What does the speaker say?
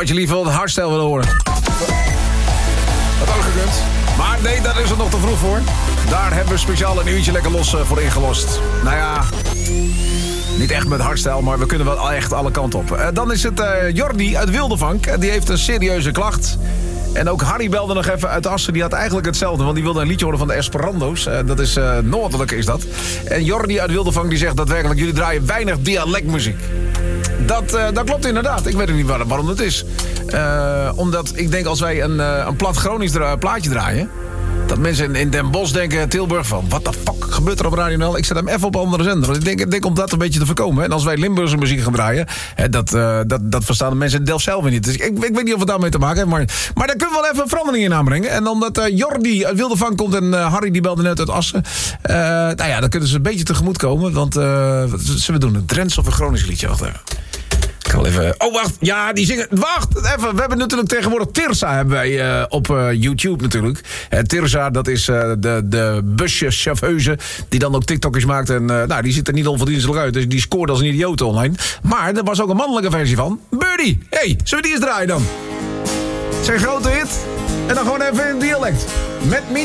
Of had je liever wat hardstyle willen horen? Dat ook gekund. Maar nee, daar is het nog te vroeg voor. Daar hebben we speciaal een uurtje lekker los voor ingelost. Nou ja, niet echt met hardstyle, maar we kunnen wel echt alle kanten op. Dan is het Jordi uit Wildevank. Die heeft een serieuze klacht. En ook Harry belde nog even uit Assen. Die had eigenlijk hetzelfde, want die wilde een liedje horen van de Esperando's. Dat is noordelijk is dat. En Jordi uit Wildevank die zegt daadwerkelijk... jullie draaien weinig dialectmuziek. Dat klopt inderdaad. Ik weet ook niet waarom dat is. Omdat ik denk als wij een plat Gronings plaatje draaien... dat mensen in Den Bosch denken, Tilburg, van... wat de fuck gebeurt er op Radio NL? Ik zet hem even op een andere zender. Want ik denk om dat een beetje te voorkomen. En als wij Limburgse muziek gaan draaien... dat verstaan de mensen in Delft zelf niet. Dus ik weet niet of het daarmee te maken heeft. Maar daar kunnen we wel even verandering in aanbrengen. En omdat Jordi uit Wildevank komt en Harry die belde net uit Assen... nou ja, dan kunnen ze een beetje tegemoet komen. Want zullen we doen een Drents of een Gronings liedje? Wacht even. Even... Oh, wacht. Ja, die zingen... Wacht, even. We hebben natuurlijk tegenwoordig Tirza hebben wij op YouTube natuurlijk. Tirza, dat is de buschauffeuse die dan ook TikTokers maakt. En nou, die ziet er niet onverdienstelijk uit. Dus die scoort als een idioot online. Maar er was ook een mannelijke versie van. Birdie. Hey, zullen we die eens draaien dan? Zijn grote hit. En dan gewoon even in dialect. Met